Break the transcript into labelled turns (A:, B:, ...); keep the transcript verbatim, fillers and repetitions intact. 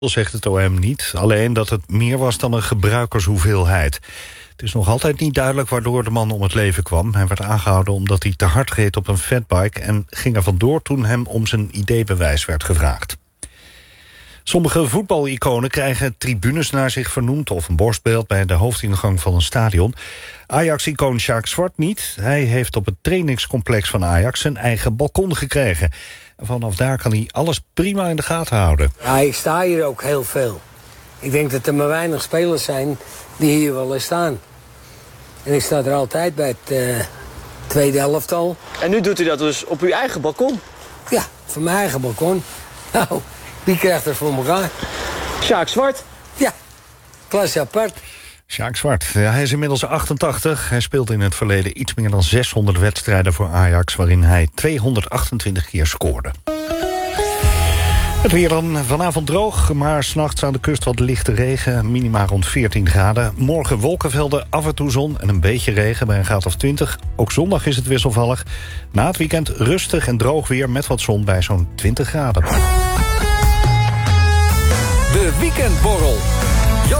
A: Zegt het O M niet, alleen dat het meer was dan een gebruikershoeveelheid. Het is nog altijd niet duidelijk waardoor de man om het leven kwam. Hij werd aangehouden omdat hij te hard reed op een fatbike en ging er vandoor toen hem om zijn I D-bewijs werd gevraagd. Sommige voetbaliconen krijgen tribunes naar zich vernoemd of een borstbeeld bij de hoofdingang van een stadion. Ajax-icoon Sjaak Zwart niet. Hij heeft op het trainingscomplex van Ajax zijn eigen balkon gekregen. En vanaf daar kan hij alles prima in de gaten houden.
B: Ja, ik sta hier ook heel veel. Ik denk dat er maar weinig spelers zijn die hier wel eens staan. En ik sta er altijd bij het uh, tweede elftal.
C: En nu doet u dat dus op uw eigen balkon?
B: Ja, van mijn eigen balkon. Nou, wie krijgt er voor elkaar?
C: Sjaak Zwart.
B: Ja, klasse apart.
A: Sjaak Zwart, ja, hij is inmiddels achtentachtig. Hij speelde in het verleden iets meer dan zeshonderd wedstrijden voor Ajax, waarin hij tweehonderdachtentwintig keer scoorde. Het weer dan vanavond droog, maar 's nachts aan de kust wat lichte regen. Minima rond veertien graden. Morgen wolkenvelden, af en toe zon en een beetje regen bij een graad of twintig. Ook zondag is het wisselvallig. Na het weekend rustig en droog weer met wat zon bij zo'n twintig graden.
D: De Weekendborrel.